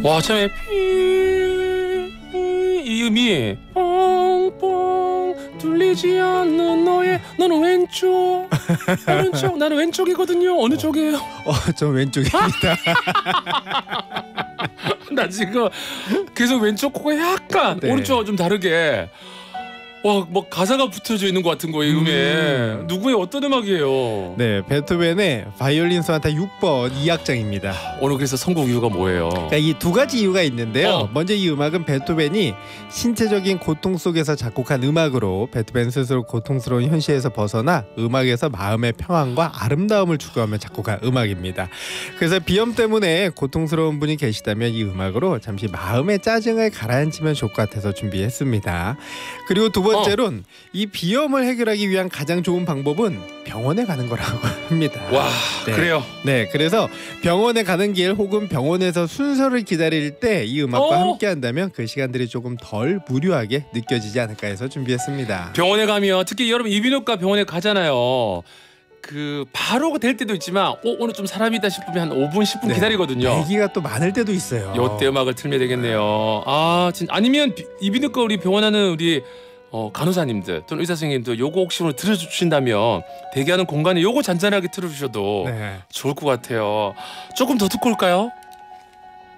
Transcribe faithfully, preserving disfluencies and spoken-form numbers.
와 처음에 이 음이 뻥뻥 뚫리지 않는 너의 너는 왼쪽 오른쪽 나는 왼쪽이거든요. 어느 쪽이에요? 어, 저 왼쪽입니다. 나 지금 계속 왼쪽 코가 약간 네. 오른쪽과 좀 다르게 와, 뭐 가사가 붙어져 있는 것 같은 거예요. 이 음에 음. 누구의 어떤 음악이에요? 네, 베토벤의 바이올린 소나타 육 번 이 악장입니다. 오늘 그래서 선곡 이유가 뭐예요? 그러니까 이 두 가지 이유가 있는데요. 어. 먼저 이 음악은 베토벤이 신체적인 고통 속에서 작곡한 음악으로 베토벤 스스로 고통스러운 현실에서 벗어나 음악에서 마음의 평안과 아름다움을 추구하며 작곡한 음악입니다. 그래서 비염 때문에 고통스러운 분이 계시다면 이 음악으로 잠시 마음의 짜증을 가라앉히면 좋을 것 같아서 준비했습니다. 그리고 두 번째로는 어. 이 비염을 해결하기 위한 가장 좋은 방법은 병원에 가는 거라고 합니다. 와, 네. 그래요? 네, 그래서 병원에 가는 길 혹은 병원에서 순서를 기다릴 때 이 음악과 어. 함께 한다면 그 시간들이 조금 덜 무료하게 느껴지지 않을까 해서 준비했습니다. 병원에 가면 특히 여러분 이비인후과 병원에 가잖아요. 그 바로 될 때도 있지만 어, 오늘 좀 사람이 있다 싶으면 한 오 분 십 분 네, 기다리거든요. 대기가 또 많을 때도 있어요. 요때 음악을 틀면 되겠네요. 아, 진짜 아니면 비, 이비인후과 우리 병원하는 우리 어, 간호사님들 또는 의사 선생님들 요거 혹시 오늘 들어주신다면 대기하는 공간에 요거 잔잔하게 틀어주셔도 네. 좋을 것 같아요. 조금 더 듣고 올까요?